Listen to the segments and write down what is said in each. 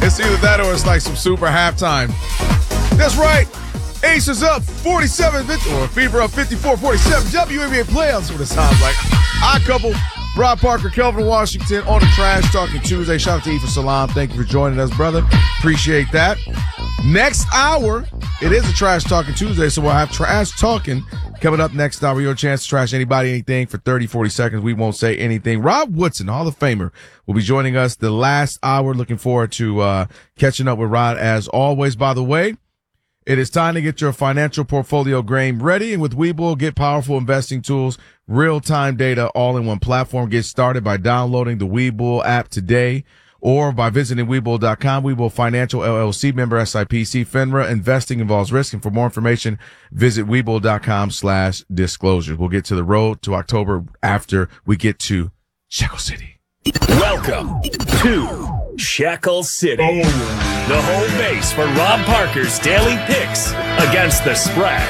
It's either that or it's like some super halftime. That's right. Aces up 47, or Fever up 54-47. WNBA playoffs is what it sounds like. I couple Rob Parker, Kelvin Washington on the Trash Talking Tuesday. Shout out to Efa Salam. Thank you for joining us, brother. Appreciate that. Next hour, it is a Trash Talking Tuesday, so we'll have Trash Talking coming up next hour. Your chance to trash anybody, anything for 30, 40 seconds. We won't say anything. Rob Woodson, Hall of Famer, will be joining us the last hour. Looking forward to catching up with Rod as always. By the way, it is time to get your financial portfolio game ready. And with Webull, get powerful investing tools, real-time data, all in one platform. Get started by downloading the Webull app today or by visiting Webull.com. Webull Financial LLC, member SIPC, FINRA. Investing involves risk. And for more information, visit Webull.com/disclosure. We'll get to the road to October after we get to Shackle City. Welcome to Shackle City, the home base for Rob Parker's daily picks against the spread.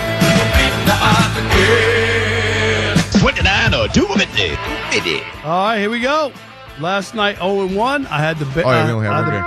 29 or 250. All right, here we go. Last night, 0-1. I had the bet. Oh, yeah, we only had one game.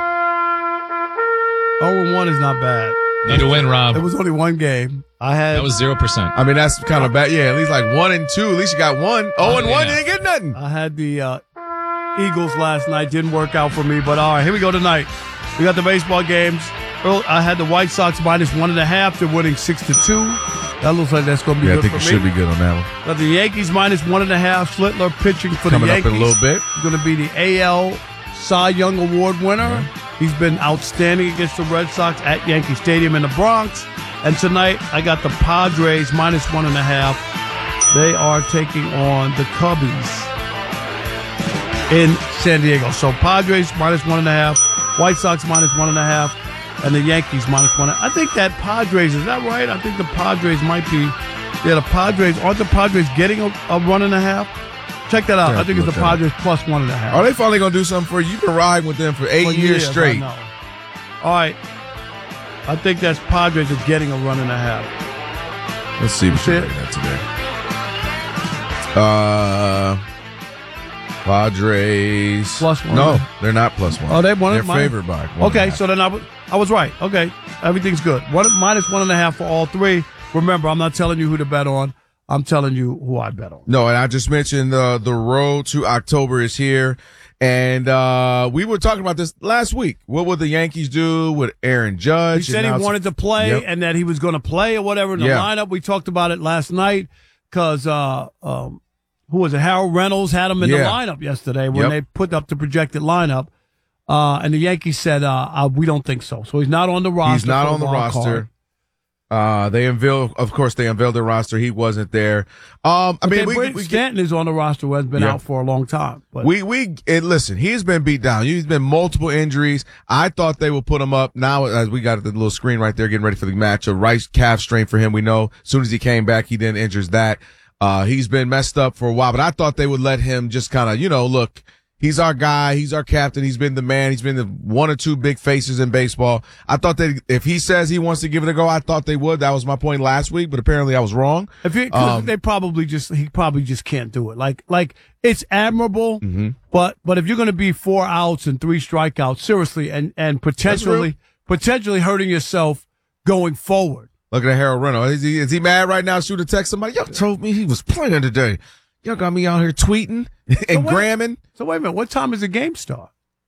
0-1 is not bad. Need to win, Rob. It was only one game. That was 0%. I mean, that's kind of bad. Yeah, at least like 1 and 2. At least you got one. 0-1, you didn't get nothing. I had the Eagles last night. Didn't work out for me, but all right, here we go tonight. We got the baseball games. I had the White Sox -1.5. They're winning 6-2. That looks like that's going to be good for me. I think you should be good on that one. Got the Yankees -1.5. Schlittler pitching for the Yankees. Coming up in a little bit. He's going to be the AL Cy Young Award winner. Yeah. He's been outstanding against the Red Sox at Yankee Stadium in the Bronx. And tonight, I got the Padres -1.5. They are taking on the Cubbies in San Diego. So Padres -1.5, White Sox -1.5, and the Yankees -1. I think that Padres, is that right? I think the Padres might be. Yeah, the Padres, aren't the Padres getting a 1.5? Check that out. Yeah, I think it's the Padres +1.5. Are they finally going to do something for you? You've been riding with them for 8 years straight. I know. All right. I think that's Padres is getting a 1.5. Let's see what you're looking at today. Padres +1. No, they're not +1. Oh, they're favored by 1.5. Okay, so then I was right. Okay, everything's good. -1.5 for all three. Remember, I'm not telling you who to bet on. I'm telling you who I bet on. No, and I just mentioned the road to October is here. And we were talking about this last week. What would the Yankees do with Aaron Judge? He said he wanted to play and that he was going to play or whatever in the lineup. We talked about it last night because who was it? Harold Reynolds had him in the lineup yesterday when they put up the projected lineup. And the Yankees said, we don't think so. So he's not on the roster. He's not on the roster. They unveiled their roster. He wasn't there. Stanton is on the roster who has been out for a long time. But listen, he's been beat down. He's been multiple injuries. I thought they would put him up. Now, as we got the little screen right there, getting ready for the match, a right calf strain for him. We know as soon as he came back, he then injures that. He's been messed up for a while, but I thought they would let him just kind of, look, he's our guy. He's our captain. He's been the man. He's been the one or two big faces in baseball. I thought that if he says he wants to give it a go, I thought they would. That was my point last week, but apparently I was wrong. He probably just can't do it. Like it's admirable, but if you're going to be 4 outs and 3 strikeouts, seriously, and potentially hurting yourself going forward. Look at Harold Reynolds. Is he mad right now? Shoot a text somebody. Y'all told me he was playing today. Y'all got me out here tweeting and gramming. So wait a minute. What time does the game start?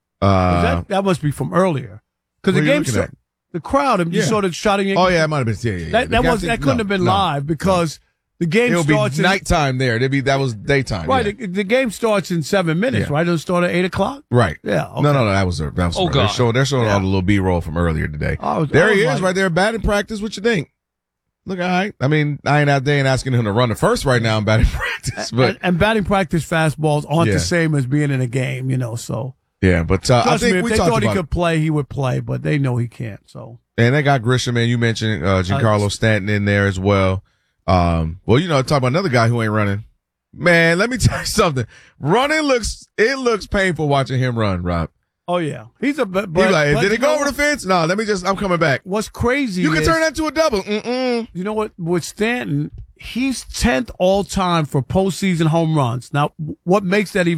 That must be from earlier. Because the game started. The crowd, and you sort of shouting. Oh yeah, it might have been. That couldn't have been live because the game starts. It'll be nighttime there. That was daytime. Right. Yeah. The game starts in 7 minutes. Right. It'll start at 8:00. Right. Yeah. Okay. No. That was. Oh God. They're showing all the little B-roll from earlier today. There he is, right there, batting practice. What you think? Look, all right. I mean, I ain't out there and asking him to run the first right now in batting practice. But and batting practice fastballs aren't the same as being in a game, so. Yeah, but I think if they thought he could play, he would play, but they know he can't, so. And they got Grisham, and you mentioned Giancarlo Stanton in there as well. Talk about another guy who ain't running. Man, let me tell you something. Running looks painful watching him run, Rob. Oh, yeah. He's like, did it go over the fence? No, I'm coming back. What's crazy You can turn that to a double. You know what? With Stanton, he's 10th all time for postseason home runs. Now, what makes that even